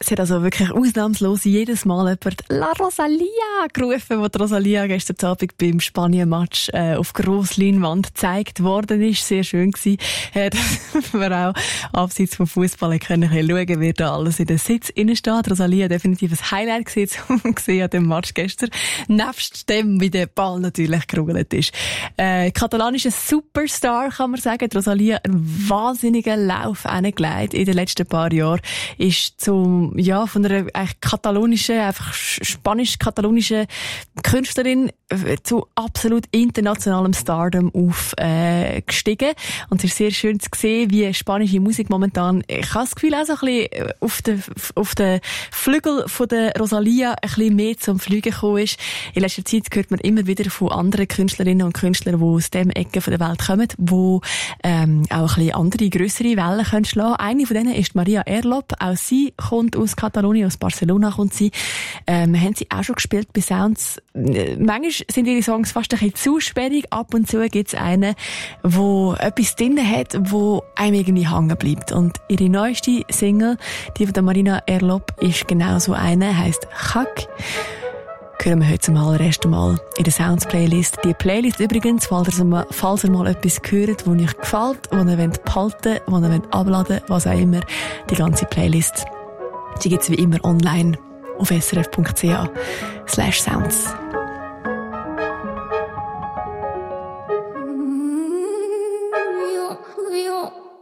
Es hat also wirklich ausnahmslos jedes Mal jemand «La Rosalia» gerufen, wo die Rosalia gestern Abend beim Spanien-Match auf Grossleinwand gezeigt worden ist. Sehr schön gewesen. Dass wir auch abseits vom Fußball können schauen, wer da alles in den Sitz innen steht. Rosalia definitiv ein Highlight gesehen an dem Match gestern. Nebst dem, wie der Ball natürlich gerugelt ist. Katalanischer Superstar, kann man sagen. Die Rosalia einen wahnsinnigen Lauf hingelegt in den letzten paar Jahren. Ist von einer katalonischen, einfach spanisch-katalonischen Künstlerin zu absolut internationalem Stardom aufgestiegen. Und es ist sehr schön zu sehen, wie spanische Musik momentan, ich habe das Gefühl, auch so ein bisschen auf den Flügel von der Rosalia ein bisschen mehr zum Fliegen gekommen ist. In letzter Zeit hört man immer wieder von anderen Künstlerinnen und Künstlern, die aus dem Ecke von der Welt kommen, die auch ein bisschen andere, grössere Wellen können schlagen. Eine von denen ist Maria Erlop. Auch sie kommt aus Katalonien, aus Barcelona kommt sie. Haben sie auch schon gespielt bei Sounds. Manchmal sind ihre Songs fast ein bisschen zu sperrig. Ab und zu gibt es einen, wo etwas drin hat, wo einem irgendwie hängen bleibt. Und ihre neueste Single, die von der Marina Erlop, ist genau so eine, heisst «Chak». Hören wir heute zum allerersten Mal in der Sounds-Playlist. Die Playlist übrigens, falls ihr mal etwas hört, das euch gefällt, das ihr behalten wollt, das ihr abladen wollt, was auch immer, die ganze Playlist, die gibt es wie immer online auf srf.ch/sounds.